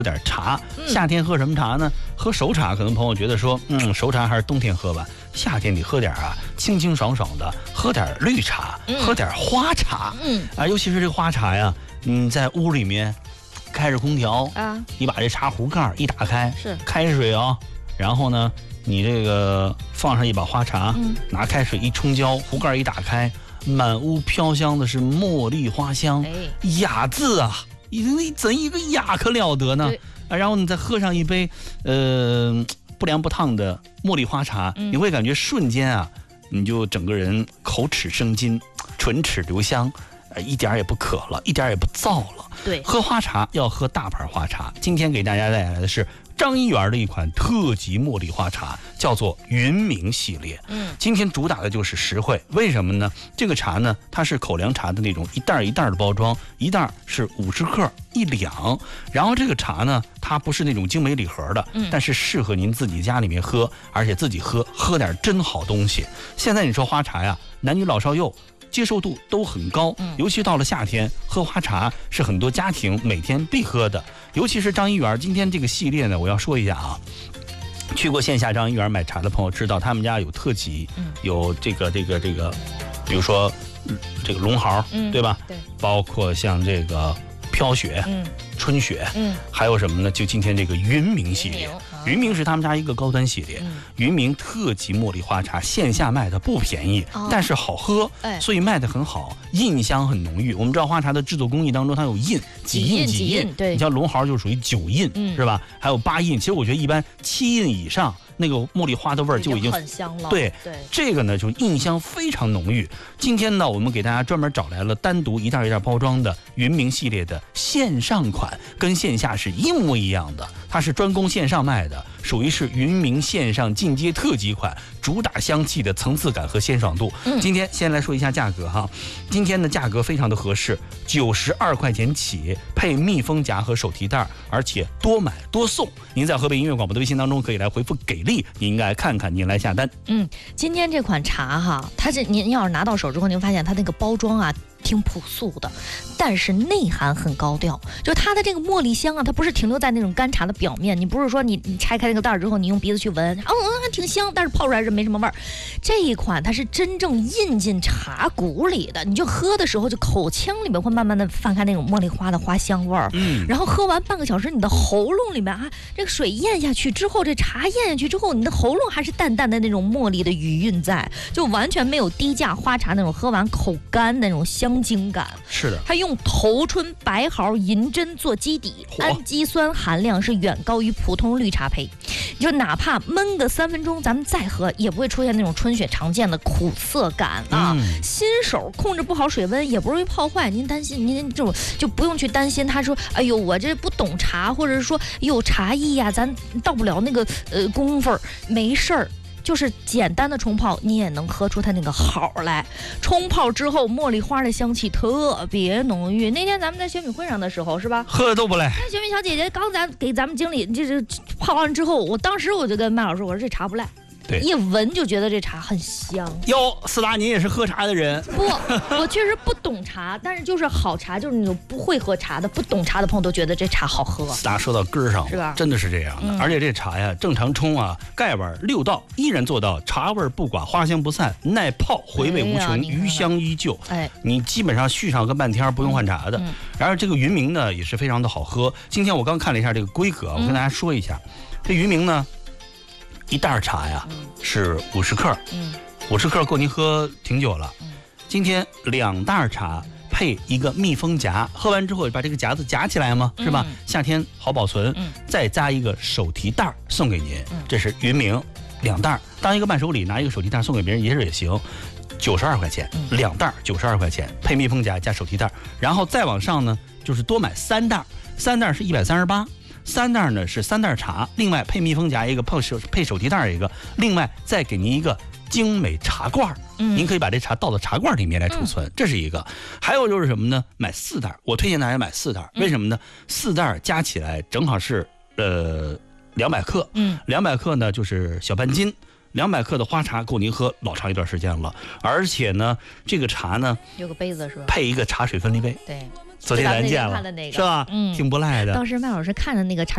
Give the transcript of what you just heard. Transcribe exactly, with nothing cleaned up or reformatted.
点茶。夏天喝什么茶呢？喝熟茶。可能朋友觉得说，嗯，熟茶还是冬天喝吧。夏天你喝点啊，清清爽爽的，喝点绿茶，喝点花茶。嗯啊，尤其是这个花茶呀，你在屋里面开着空调啊，你把这茶壶盖一打开，是开水啊，然后呢，你这个放上一把花茶，嗯、拿开水一冲浇，壶盖一打开，满屋飘香的是茉莉花香，哎、雅字啊！你怎一个雅可了得呢？啊，然后你再喝上一杯，呃，不凉不烫的茉莉花茶，嗯、你会感觉瞬间啊，你就整个人口齿生津，唇齿留香，呃，一点也不渴了，一点也不燥了。对，喝花茶要喝大盘花茶。今天给大家带来的是张一元的一款特级茉莉花茶，叫做云茗系列。嗯，今天主打的就是实惠，为什么呢？这个茶呢，它是口粮茶的那种一袋一袋的包装，一袋是五十克一两。然后这个茶呢，它不是那种精美礼盒的，嗯、但是适合您自己家里面喝，而且自己喝，喝点真好东西。现在你说花茶呀，男女老少幼接受度都很高，尤其到了夏天，喝花茶是很多家庭每天必喝的。尤其是张一元今天这个系列呢，我要说一下啊，去过线下张一元买茶的朋友知道，他们家有特级，有这个这个这个，比如说这个龙毫，嗯、对吧？对，包括像这个飘雪、嗯、春雪，嗯，还有什么呢？就今天这个云茗系列。云茗是他们家一个高端系列，嗯、云茗特级茉莉花茶，线下卖的不便宜，哦、但是好喝，哎、所以卖的很好，印香很浓郁。我们知道花茶的制作工艺当中，它有印，几印几印，对，你像龙毫就属于九印，嗯、是吧？还有八印，其实我觉得一般七印以上，那个茉莉花的味儿就已经很香了。 对对，这个呢就印香非常浓郁。今天呢，我们给大家专门找来了单独一袋一袋包装的云茗系列的线上款，跟线下是一模一样的，它是专攻线上卖的。属于是云茗线上进阶特级款，主打香气的层次感和鲜爽度。嗯、今天先来说一下价格哈，今天的价格非常的合适，九十二块钱起，配密封夹和手提袋，而且多买多送。您在河北音乐广播的微信当中可以来回复给力，您应该看看您来下单。 嗯，今天这款茶哈，它是您要是拿到手之后，您发现它那个包装啊。挺朴素的，但是内涵很高调。就它的这个茉莉香啊，它不是停留在那种干茶的表面。你不是说你你拆开那个袋之后，你用鼻子去闻，哦，嗯，挺香，但是泡出来是没什么味儿。这一款它是真正印进茶骨里的，你就喝的时候，就口腔里面会慢慢的泛开那种茉莉花的花香味儿。嗯，然后喝完半个小时，你的喉咙里面啊，这个水咽下去之后，这茶咽下去之后，你的喉咙还是淡淡的那种茉莉的余韵在，就完全没有低价花茶那种喝完口干那种香。精感是的， 它用头春、白毫、银针做基底，氨基酸含量是远高于普通绿茶胚。就哪怕焖个三分钟，咱们再喝也不会出现那种春雪常见的苦涩感啊。嗯、新手控制不好水温，也不容易泡坏。您担心，您这种就不用去担心。他说：“哎呦，我这不懂茶，或者是说有茶艺呀、啊，咱到不了那个呃功夫，没事儿。”就是简单的冲泡，你也能喝出它那个好来。冲泡之后，茉莉花的香气特别浓郁。那天咱们在选米会上的时候，是吧？ 喝的都不赖。 那选米小姐姐刚咱给咱们经理就是泡完之后，我当时我就跟麦老师我说这茶不赖。对，一闻就觉得这茶很香。 哟，斯达，您也是喝茶的人？ 不，我确实不懂茶，但是就是好茶，就是那种不会喝茶的、不懂茶的朋友都觉得这茶好喝。 斯达说到根儿上，是吧？真的是这样的。嗯、而且这茶呀，正常冲啊，盖碗六道，依然做到茶味不寡，花香不散，耐泡，回味无穷，余香依旧。哎，你基本上续上个半天不用换茶的。嗯、然而这个云茗呢，也是非常的好喝。今天我刚看了一下这个规格，我跟大家说一下，嗯、这云茗呢。一袋茶呀，嗯、是五十克，嗯，五十克够您喝挺久了。嗯、今天两袋茶配一个密封夹，喝完之后把这个夹子夹起来嘛，嗯、是吧？夏天好保存。嗯、再加一个手提袋送给您，嗯、这是云茗两袋，当一个伴手礼，拿一个手提袋送给别人也是也行。九十二块钱，嗯、两袋九十二块钱，配密封夹加手提袋，然后再往上呢，就是多买三袋，三袋是一百三十八。三袋呢是三袋茶，另外配密封夹一个，配手配手提袋一个，另外再给您一个精美茶罐，嗯、您可以把这茶倒到茶罐里面来储存，嗯、这是一个。还有就是什么呢？买四袋，我推荐大家买四袋，为什么呢？嗯、四袋加起来正好是呃两百克，嗯，两百克呢就是小半斤。两百克的花茶够您喝老长一段时间了，而且呢，这个茶呢有个杯子是吧？ 配一个茶水分离杯， 对， 昨天咱见了， 那个、 是吧？嗯，挺不赖的。 当时麦老师看着那个茶